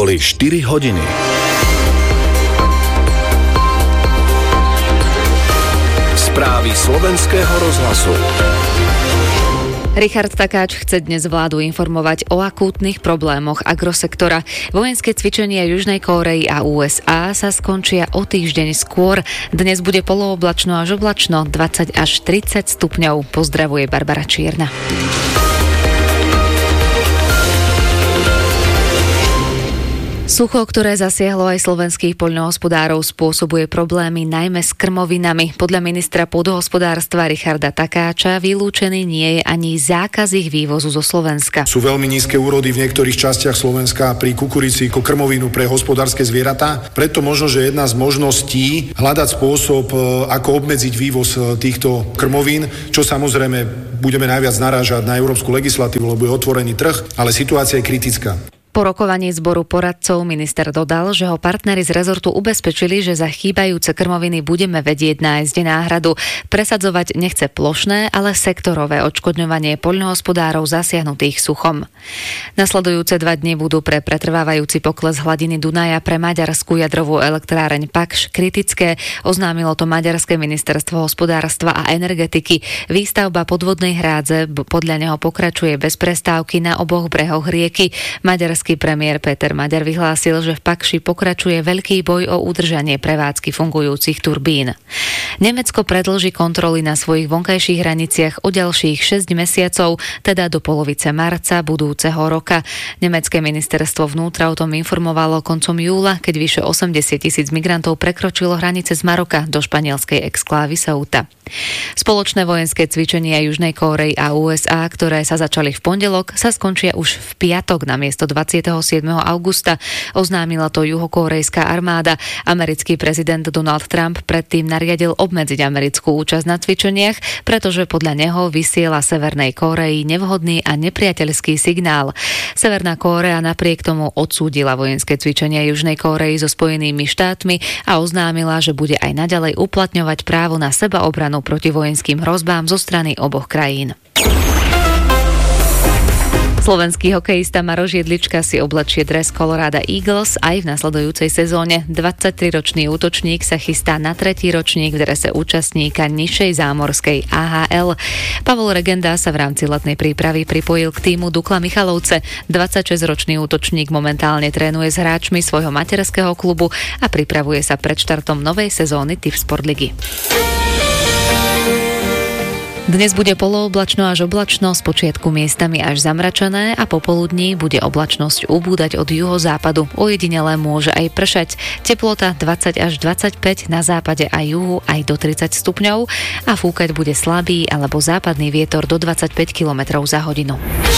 Boli 4 hodiny. Správy slovenského rozhlasu. Richard Takáč chce dnes vládu informovať o akútnych problémoch agrosektora. Vojenské cvičenia Južnej Kórey a USA sa skončia o týždeň skôr. Dnes bude polooblačno až oblačno, 20 až 30 stupňov. Pozdravuje Barbara Čierna. Sucho, ktoré zasiahlo aj slovenských poľnohospodárov, spôsobuje problémy najmä s krmovinami. Podľa ministra pôdohospodárstva Richarda Takáča vylúčený nie je ani zákaz ich vývozu zo Slovenska. Sú veľmi nízke úrody v niektorých častiach Slovenska pri kukurici ako krmovinu pre hospodárske zvieratá. Preto možno, že jedna z možností hľadať spôsob, ako obmedziť vývoz týchto krmovín, čo samozrejme budeme najviac narážať na európsku legislatívu, lebo je otvorený trh, ale situácia je kritická. Po rokovaní zboru poradcov minister dodal, že ho partneri z rezortu ubezpečili, že za chýbajúce krmoviny budeme vedieť nájsť náhradu. Presadzovať nechce plošné, ale sektorové odškodňovanie poľnohospodárov zasiahnutých suchom. Nasledujúce 2 dni budú pre pretrvávajúci pokles hladiny Dunaja pre maďarskú jadrovú elektráreň Pakš kritické, oznámilo to maďarské ministerstvo hospodárstva a energetiky. Výstavba podvodnej hrádze podľa neho pokračuje bez prestávky na oboch brehoch rieky. Maďarský premiér Peter Maďar vyhlásil, že v Pakši pokračuje veľký boj o udržanie prevádzky fungujúcich turbín. Nemecko predĺži kontroly na svojich vonkajších hraniciach o ďalších 6 mesiacov, teda do polovice marca budúceho roka. Nemecké ministerstvo vnútra o tom informovalo koncom júla, keď vyše 80,000 migrantov prekročilo hranice z Maroka do španielskej exklávy Ceuta. Spoločné vojenské cvičenia Južnej Kórey a USA, ktoré sa začali v pondelok, sa skončia už v piatok namiesto 27. augusta. Oznámila to juhokórejská armáda. Americký prezident Donald Trump predtým nariadil obmedziť americkú účasť na cvičeniach, pretože podľa neho vysiela Severnej Kórei nevhodný a nepriateľský signál. Severná Kórea napriek tomu odsúdila vojenské cvičenia Južnej Kórei so Spojenými štátmi a oznámila, že bude aj naďalej uplatňovať právo na sebaobranu proti vojenským hrozbám zo strany oboch krajín. Slovenský hokejista Maroš Jedlička si oblečie dres Colorado Eagles aj v nasledujúcej sezóne. 23-ročný útočník sa chystá na 3. ročník v drese účastníka nižšej zámorskej AHL. Pavol Regenda sa v rámci letnej prípravy pripojil k týmu Dukla Michalovce. 26-ročný útočník momentálne trénuje s hráčmi svojho materského klubu a pripravuje sa pred štartom novej sezóny TIV Sportligy. Dnes bude polooblačno až oblačno, spočiatku miestami až zamračené a popoludní bude oblačnosť ubúdať od juhozápadu. Ojedinele môže aj pršať. Teplota 20 až 25, na západe a juhu aj do 30 stupňov a fúkať bude slabý alebo západný vietor do 25 km za hodinu.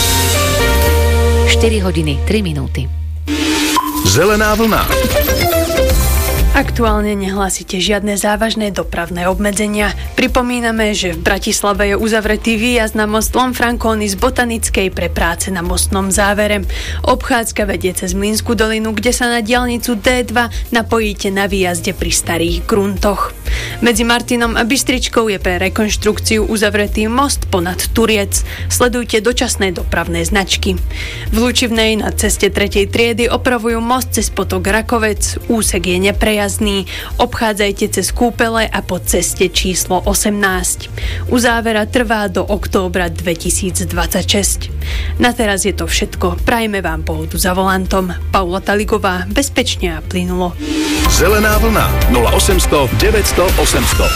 4 hodiny 3 minúty. Zelená vlna. Aktuálne nehlásite žiadne závažné dopravné obmedzenia. Pripomíname, že v Bratislave je uzavretý výjazd na most Lanfranconi z Botanickej pre práce na mostnom závere. Obchádzka vedie cez Mlynskú dolinu, kde sa na diaľnicu D2 napojíte na výjazde pri Starých Gruntoch. Medzi Martinom a Bystričkou je pre rekonštrukciu uzavretý most ponad Turiec. Sledujte dočasné dopravné značky. V Lučivnej na ceste 3. triedy opravujú most cez potok Rakovec. Úsek je neprejazdný. Obchádzajte cez Kúpele a po ceste číslo 18. Uzávera trvá do októbra 2026. Na teraz je to všetko. Prajme vám pohodu za volantom. Paula Taligová, bezpečne a plynulo. Zelená vlna 0800 900 800.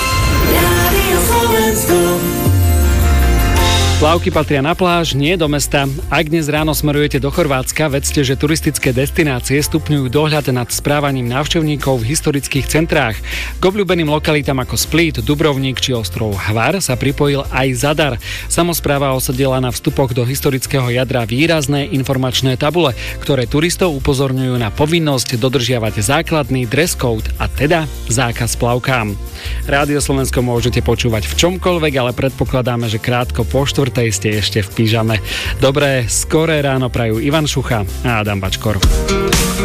Plavky patria na pláž, nie do mesta. Ak dnes ráno smerujete do Chorvátska, vedzte, že turistické destinácie stupňujú dohľad nad správaním návštevníkov v historických centrách. K obľúbeným lokalitám ako Split, Dubrovník či ostrov Hvar sa pripojil aj Zadar. Samospráva osadila na vstupoch do historického jadra výrazné informačné tabule, ktoré turistov upozorňujú na povinnosť dodržiavať základný dress code a teda zákaz plavkám. Rádio Slovensko môžete počúvať v čomkoľvek, ale predpokladáme, že krátko po 4:00 ste ešte v pyžame. Dobré, skoré ráno prajú Ivan Šucha a Adam Bačkor.